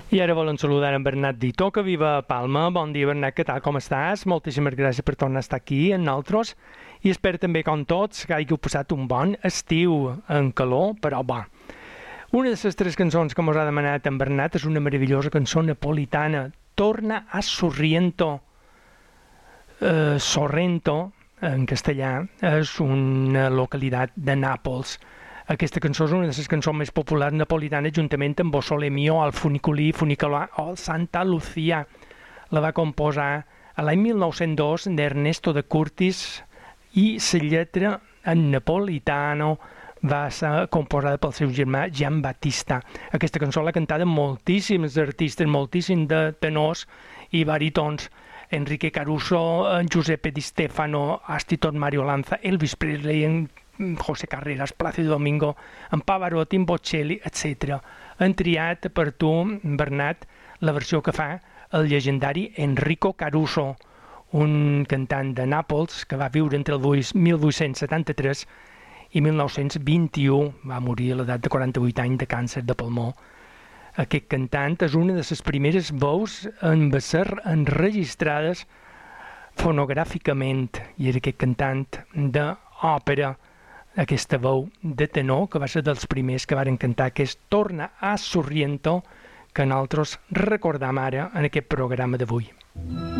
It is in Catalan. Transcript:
I ara volen saludar en Bernat Ditó, que viu a Palma. Bon dia, Bernat, què tal, com estàs? Moltíssimes gràcies per tornar a estar aquí amb nosaltres. I espero també, com tots, que hàgiu passat un bon estiu en calor, però bo. Una de les tres cançons que mos ha demanat en Bernat és una meravellosa cançó napolitana, Torna a Sorrento. Sorrento, en castellà, és una localitat de Nàpols. Aquesta cançó és una de les cançons més populars napolitanes juntament amb O Sole Mio, El Funiculí, Funicolà o Santa Lucia. La va composar a l'any 1902 d'Ernesto de Curtis i la lletra en napolitano va ser composada pel seu germà Gian Battista. Aquesta cançó l'ha cantada moltíssims artistes, moltíssims de tenors i barítons. Enrique Caruso, Giuseppe Di Stefano, Astor Mario Lanza, Elvis Presley, José Carreras, Plácido Domingo, en Pavarotti, en Bocelli, etc. Han triat per tu, Bernat, la versió que fa el llegendari Enrico Caruso, un cantant de Nàpols que va viure entre el 1873 i 1921, va morir a l'edat de 48 anys de càncer de pulmó. Aquest cantant és una de les primeres veus en ser enregistrades fonogràficament, i era aquest cantant d'òpera, aquesta veu de tenor, que va ser dels primers que varen cantar, que és Torna a Sorrento, que nosaltres recordam ara en aquest programa d'avui.